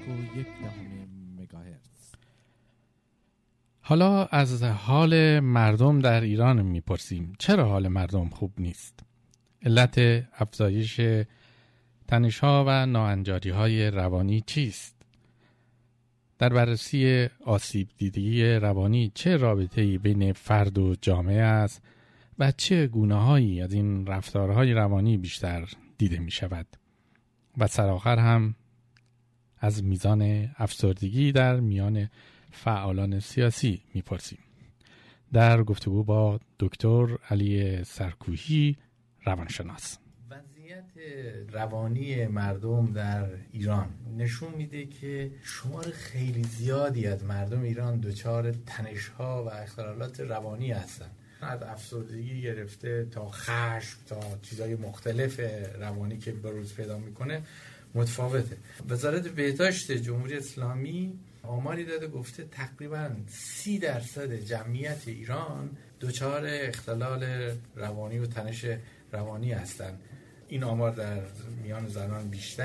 مگاهرتز. حالا از حال مردم در ایران میپرسیم. چرا حال مردم خوب نیست؟ علت افزایش تنش‌ها و ناهنجاری‌های روانی چیست؟ در بررسی آسیب دیدگی روانی چه رابطه‌ای بین فرد و جامعه است و چه گونه‌هایی از این رفتارهای روانی بیشتر دیده می‌شود؟ و سرآخر هم از میزان افسردگی در میان فعالان سیاسی می‌پرسیم. در گفتگو با دکتر علی سرکوهی، روانشناس. وضعیت روانی مردم در ایران نشون میده که شمار خیلی زیادی از مردم ایران دچار تنش‌ها و اختلالات روانی هستند. از افسردگی گرفته تا خشم تا چیزهای مختلف روانی که بروز پیدا میکنه متفاوته. وزارت بهداشت جمهوری اسلامی آماری داده، گفته تقریباً 30% جمعیت ایران دچار اختلال روانی و تنش روانی هستند. این آمار در میان زنان بیشتر